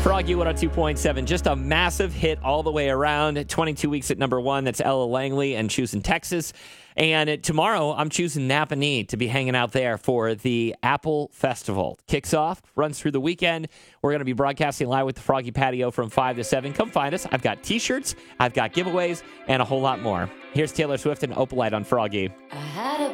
Froggy 102.7, just a massive hit all the way around. 22 weeks at number one. That's Ella Langley and Choosing Texas. And tomorrow, I'm choosing Napanee to be hanging out there for the Apple Festival. Kicks off, runs through the weekend. We're going to be broadcasting live with the Froggy Patio from 5 to 7. Come find us. I've got T-shirts, I've got giveaways, and a whole lot more. Here's Taylor Swift and Opalite on Froggy. I had a